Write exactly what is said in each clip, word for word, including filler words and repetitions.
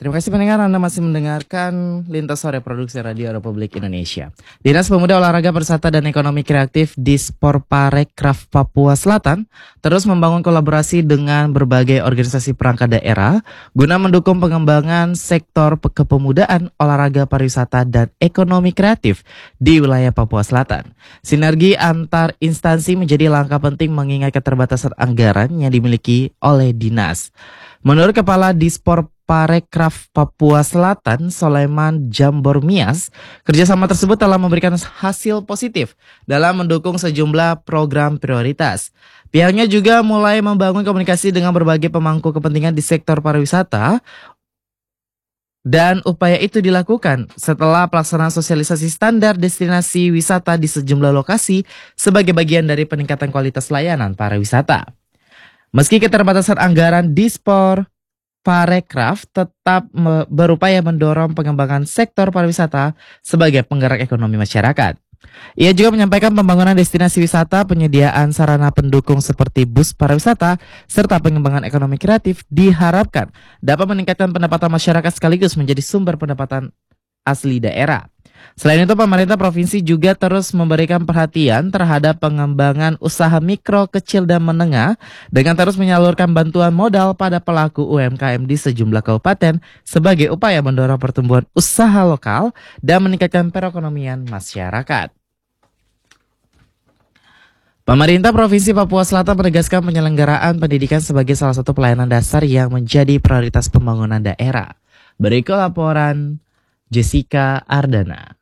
Terima kasih pendengar, Anda masih mendengarkan Lintas Sore Produksi Radio Republik Indonesia. Dinas Pemuda Olahraga Persata dan Ekonomi Kreatif Disporparekraf Papua Selatan terus membangun kolaborasi dengan berbagai organisasi perangkat daerah guna mendukung pengembangan sektor kepemudaan, olahraga, pariwisata, dan ekonomi kreatif di wilayah Papua Selatan. Sinergi antar instansi menjadi langkah penting mengingat keterbatasan anggaran yang dimiliki oleh dinas. Menurut Kepala Disporparekraf Papua Selatan, Soleman Jambormias, kerjasama tersebut telah memberikan hasil positif dalam mendukung sejumlah program prioritas. Pihaknya juga mulai membangun komunikasi dengan berbagai pemangku kepentingan di sektor pariwisata, dan upaya itu dilakukan setelah pelaksanaan sosialisasi standar destinasi wisata di sejumlah lokasi sebagai bagian dari peningkatan kualitas layanan pariwisata. Meski keterbatasan anggaran, Disporparekraf tetap me- berupaya mendorong pengembangan sektor pariwisata sebagai penggerak ekonomi masyarakat. Ia juga menyampaikan pembangunan destinasi wisata, penyediaan sarana pendukung seperti bus pariwisata, serta pengembangan ekonomi kreatif diharapkan dapat meningkatkan pendapatan masyarakat sekaligus menjadi sumber pendapatan asli daerah. Selain itu, pemerintah provinsi juga terus memberikan perhatian terhadap pengembangan usaha mikro, kecil, dan menengah dengan terus menyalurkan bantuan modal pada pelaku U M K M di sejumlah kabupaten sebagai upaya mendorong pertumbuhan usaha lokal dan meningkatkan perekonomian masyarakat. Pemerintah Provinsi Papua Selatan menegaskan penyelenggaraan pendidikan sebagai salah satu pelayanan dasar yang menjadi prioritas pembangunan daerah. Berikut laporan Jessica Ardana.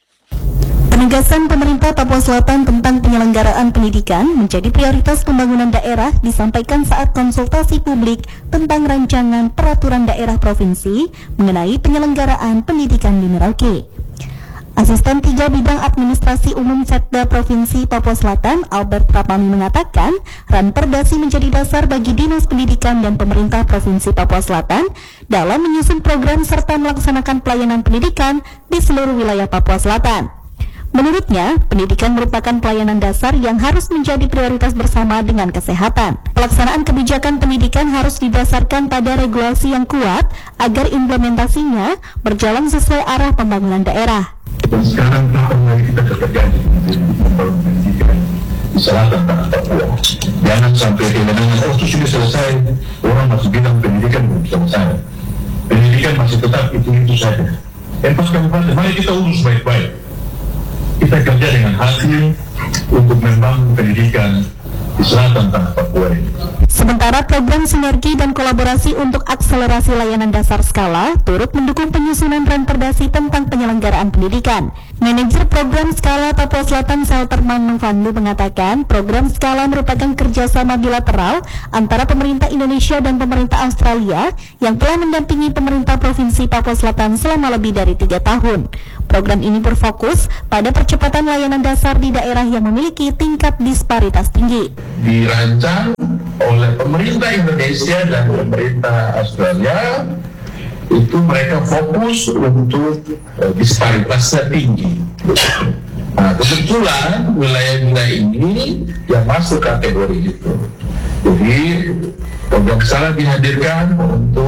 Penegasan pemerintah Papua Selatan tentang penyelenggaraan pendidikan menjadi prioritas pembangunan daerah disampaikan saat konsultasi publik tentang rancangan peraturan daerah provinsi mengenai penyelenggaraan pendidikan di Merauke. Asisten tiga Bidang Administrasi Umum Setda Provinsi Papua Selatan, Albert Prapami, mengatakan Ranperdasi menjadi dasar bagi Dinas Pendidikan dan pemerintah Provinsi Papua Selatan dalam menyusun program serta melaksanakan pelayanan pendidikan di seluruh wilayah Papua Selatan. Menurutnya, pendidikan merupakan pelayanan dasar yang harus menjadi prioritas bersama dengan kesehatan. Pelaksanaan kebijakan pendidikan harus didasarkan pada regulasi yang kuat agar implementasinya berjalan sesuai arah pembangunan daerah. Dan sekarang tahun lagi kita bekerja di membangun pendidikan di selatan tanah Papua. Jangan sampai kemenangan, oh itu sudah selesai, orang masih bilang pendidikan belum selesai. Pendidikan masih tetap itu-itu saja. Empat kabupaten, mari kita urus baik-baik. Kita kerja dengan hati untuk membangun pendidikan di selatan tanah Papua ini. Sementara program sinergi dan kolaborasi untuk akselerasi layanan dasar skala turut mendukung penyusunan Ranperdasi tentang penyelenggaraan pendidikan. Manajer program skala Papua Selatan, Salterman Novandu, mengatakan program skala merupakan kerjasama bilateral antara pemerintah Indonesia dan pemerintah Australia yang telah mendampingi pemerintah Provinsi Papua Selatan selama lebih dari tiga tahun. Program ini berfokus pada percepatan layanan dasar di daerah yang memiliki tingkat disparitas tinggi. Dirancang oleh pemerintah Indonesia dan pemerintah Australia, itu mereka fokus untuk uh, disparitasnya tinggi. Nah, kebetulan wilayah-wilayah ini yang masuk kategori itu. Jadi program skala dihadirkan untuk